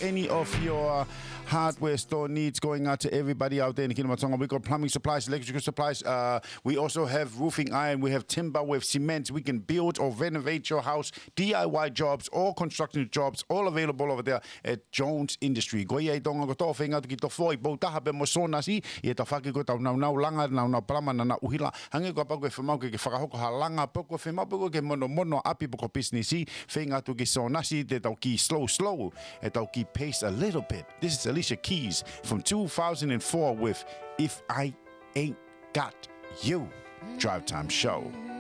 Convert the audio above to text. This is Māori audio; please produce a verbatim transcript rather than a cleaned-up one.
any of your hardware store needs, going out to everybody out there in the Kingdom of Tonga. We've got plumbing supplies, electrical supplies. Uh, we also have roofing iron. We have timber. We have cement. We can build or renovate your house. D I Y jobs, all construction jobs, all available over there at Jones Industry. Goia I tonga ko tō whenga ki tō whoi pautaha pe mo sōna si i e tau whaki ko tau nau nau langa, nau nau palama, nau nau uhila. Hange ko pako e whamau ke ke whakahoko ha langa, poko whamau poko ke mono mono api poko business i, whenga tu ke sōna si te tau ki slow slow, e tau ki pace a little bit. This is Alicia Keys from two thousand four with If I Ain't Got You. Drive Time Show.